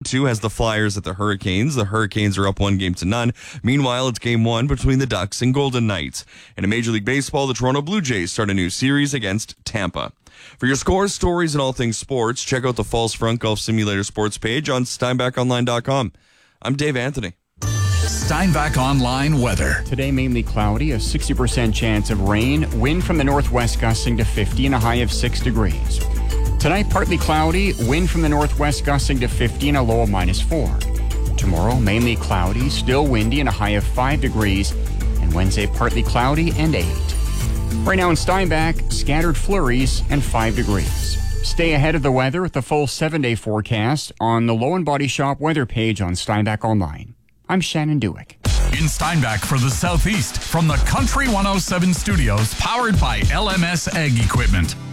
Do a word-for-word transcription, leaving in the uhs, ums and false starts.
two has the Flyers at the Hurricanes. The Hurricanes are up one game to none. Meanwhile, it's game one between the Ducks and Golden Knights. And in Major League Baseball, the Toronto Blue Jays start a new series against Tampa. For your scores, stories, and all things sports, check out the Falls Front Golf Simulator sports page on steinbach online dot com. I'm Dave Anthony. Steinbach Online weather. Today, mainly cloudy, a sixty percent chance of rain, wind from the northwest gusting to fifty and a high of six degrees. Tonight, partly cloudy, wind from the northwest gusting to fifty and a low of minus four. Tomorrow, mainly cloudy, still windy and a high of five degrees. And Wednesday, partly cloudy and eight. Right now in Steinbach, scattered flurries and five degrees. Stay ahead of the weather with the full seven-day forecast on the Low and Body Shop weather page on Steinbach Online. I'm Shannon Dewick. In Steinbach for the Southeast from the Country one oh seven Studios, powered by L M S Ag Equipment.